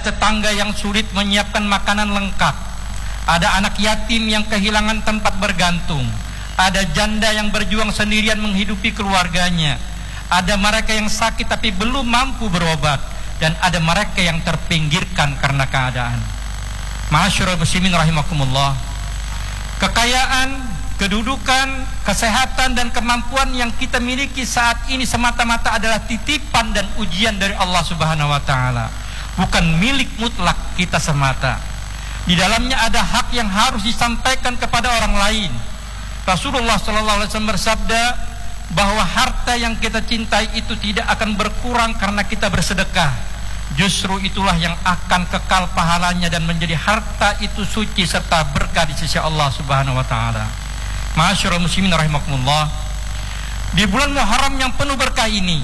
tetangga yang sulit menyiapkan makanan lengkap, ada anak yatim yang kehilangan tempat bergantung, ada janda yang berjuang sendirian menghidupi keluarganya, ada mereka yang sakit tapi belum mampu berobat, dan ada mereka yang terpinggirkan karena keadaan. Ma'asyiral muslimin rahimakumullah, kekayaan, kedudukan, kesehatan dan kemampuan yang kita miliki saat ini semata-mata adalah titipan dan ujian dari Allah Subhanahu wa taala, bukan milik mutlak kita semata. Di dalamnya ada hak yang harus disampaikan kepada orang lain. Rasulullah sallallahu alaihi wasallam bersabda bahwa harta yang kita cintai itu tidak akan berkurang karena kita bersedekah. Justru itulah yang akan kekal pahalanya dan menjadi harta itu suci serta berkah di sisi Allah Subhanahu wa taala. Ma'asyiral muslimin rahimakumullah, di bulan Muharram yang penuh berkah ini,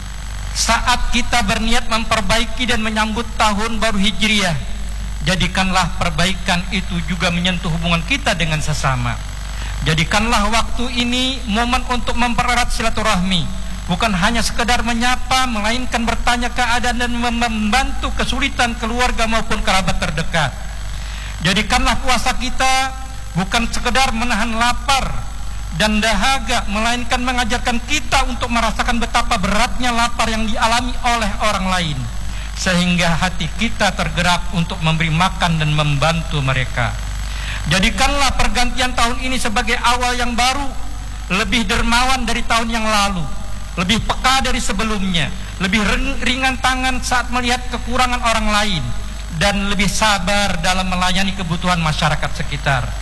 saat kita berniat memperbaiki dan menyambut tahun baru Hijriah, jadikanlah perbaikan itu juga menyentuh hubungan kita dengan sesama. Jadikanlah waktu ini momen untuk mempererat silaturahmi, bukan hanya sekedar menyapa, melainkan bertanya keadaan dan membantu kesulitan keluarga maupun kerabat terdekat. Jadikanlah puasa kita bukan sekedar menahan lapar dan dahaga, melainkan mengajarkan kita untuk merasakan betapa beratnya lapar yang dialami oleh orang lain, sehingga hati kita tergerak untuk memberi makan dan membantu mereka. Jadikanlah pergantian tahun ini sebagai awal yang baru, lebih dermawan dari tahun yang lalu, lebih peka dari sebelumnya, lebih ringan tangan saat melihat kekurangan orang lain, dan lebih sabar dalam melayani kebutuhan masyarakat sekitar.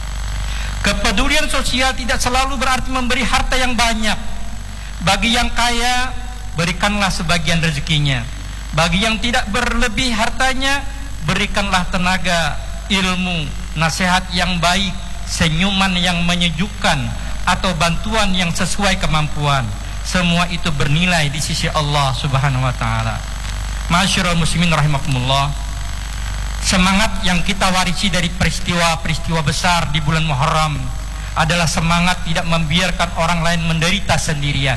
Kepedulian sosial tidak selalu berarti memberi harta yang banyak. Bagi yang kaya, berikanlah sebagian rezekinya. Bagi yang tidak berlebih hartanya, berikanlah tenaga, ilmu, nasihat yang baik, senyuman yang menyejukkan, atau bantuan yang sesuai kemampuan. Semua itu bernilai di sisi Allah Subhanahu wa taala. Ma'asyiral muslimin rahimakumullah, semangat yang kita warisi dari peristiwa-peristiwa besar di bulan Muharram adalah semangat tidak membiarkan orang lain menderita sendirian.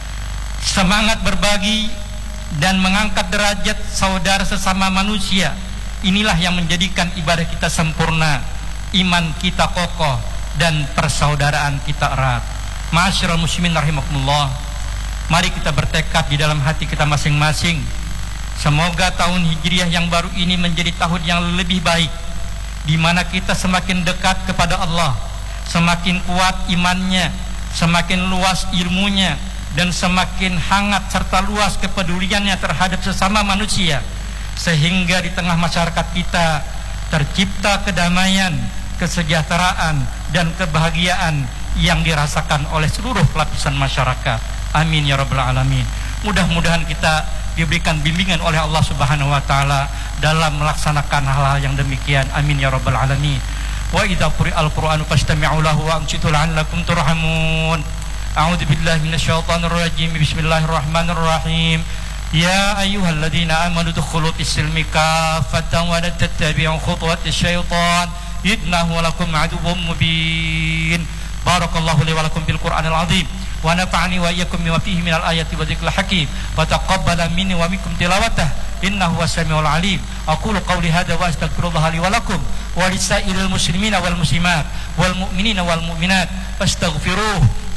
Semangat berbagi dan mengangkat derajat saudara sesama manusia. Inilah yang menjadikan ibadah kita sempurna, iman kita kokoh, dan persaudaraan kita erat. Ma'asyiral muslimin rahimakumullah, mari kita bertekad di dalam hati kita masing-masing, semoga tahun Hijriah yang baru ini menjadi tahun yang lebih baik, di mana kita semakin dekat kepada Allah, semakin kuat imannya, semakin luas ilmunya, dan semakin hangat serta luas kepeduliannya terhadap sesama manusia, sehingga di tengah masyarakat kita tercipta kedamaian, kesejahteraan, dan kebahagiaan yang dirasakan oleh seluruh lapisan masyarakat. Amin ya rabbal alamin. Mudah-mudahan kita diberikan bimbingan oleh Allah Subhanahu wa taala dalam melaksanakan hal-hal yang demikian. Amin ya rabbal alamin. Wa idza quri'al qur'anu fastami'u lahu wa ansitu la'allakum turhamun. A'udzu billahi minasyaitonir rajim. Bismillahirrahmanirrahim. Ya ayyuhalladzina amanu dukhulu fis-silmi kaffatan wa la tattabi'u khutuwatis syaitan innahu lakum aduwwum mubin. Barakallahu li wa lakum bil Qur'anil azim. Wa nafa'ani wa iyyakum bima fihi minal ayati wa dzikril hakim wa taqabbala minni wa minkum tilawatah innahu was-sami'ul 'alim. Aqulu qawli hadza wa astaghfirullaha li wa lakum wa lisairil muslimina wal muslimat wal mu'minina wal mu'minat fastaghfiruhu